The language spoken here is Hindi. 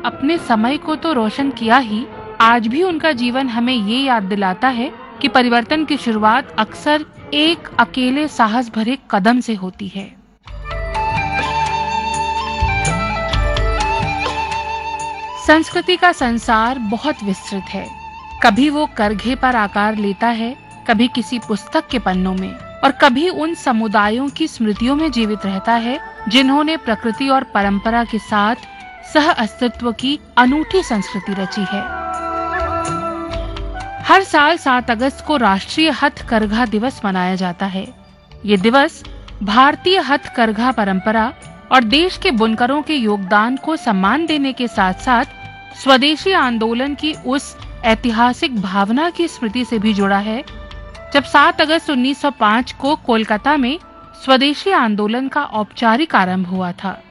अपने समय को तो रोशन किया ही, आज भी उनका जीवन हमें ये याद दिलाता है कि परिवर्तन की शुरुआत अक्सर एक अकेले साहस भरे कदम से होती है। संस्कृति का संसार बहुत विस्तृत है। कभी वो करघे पर आकार लेता है, कभी किसी पुस्तक के पन्नों में, और कभी उन समुदायों की स्मृतियों में जीवित रहता है जिन्होंने प्रकृति और परंपरा के साथ सह अस्तित्व की अनूठी संस्कृति रची है। हर साल 7 अगस्त को राष्ट्रीय हथकरघा दिवस मनाया जाता है। ये दिवस भारतीय हथकरघा परंपरा और देश के बुनकरों के योगदान को सम्मान देने के साथ साथ स्वदेशी आंदोलन की उस ऐतिहासिक भावना की स्मृति से भी जुड़ा है, जब 7 अगस्त 1905 को कोलकाता में स्वदेशी आंदोलन का औपचारिक आरंभ हुआ था।